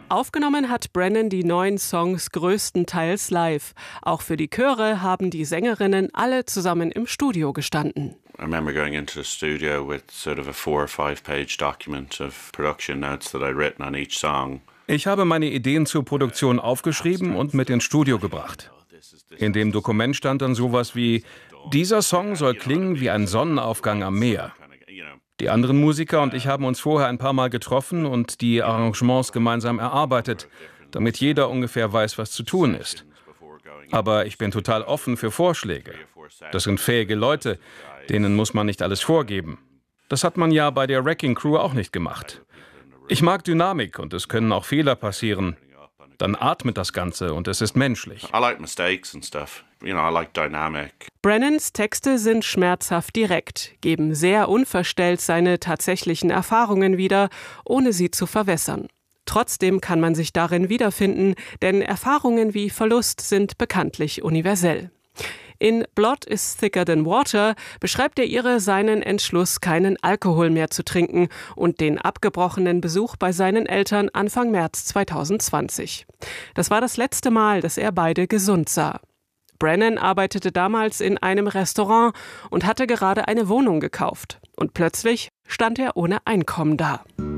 Aufgenommen hat Brennan die neuen Songs größtenteils live. Auch für die Chöre haben die Sängerinnen alle zusammen im Studio gestanden. I remember going into the studio with sort of a 4- or 5-page document of production notes that I'd written on each song. Ich habe meine Ideen zur Produktion aufgeschrieben und mit ins Studio gebracht. In dem Dokument stand dann sowas wie: Dieser Song soll klingen wie ein Sonnenaufgang am Meer. Die anderen Musiker und ich haben uns vorher ein paar Mal getroffen und die Arrangements gemeinsam erarbeitet, damit jeder ungefähr weiß, was zu tun ist. Aber ich bin total offen für Vorschläge. Das sind fähige Leute, denen muss man nicht alles vorgeben. Das hat man ja bei der Wrecking Crew auch nicht gemacht. Ich mag Dynamik und es können auch Fehler passieren. Dann atmet das Ganze und es ist menschlich. I like mistakes and stuff. I like dynamic. Brennans Texte sind schmerzhaft direkt, geben sehr unverstellt seine tatsächlichen Erfahrungen wieder, ohne sie zu verwässern. Trotzdem kann man sich darin wiederfinden, denn Erfahrungen wie Verlust sind bekanntlich universell. In Blood is Thicker Than Water beschreibt der Ire seinen Entschluss, keinen Alkohol mehr zu trinken und den abgebrochenen Besuch bei seinen Eltern Anfang März 2020. Das war das letzte Mal, dass er beide gesund sah. Brennan arbeitete damals in einem Restaurant und hatte gerade eine Wohnung gekauft. Und plötzlich stand er ohne Einkommen da.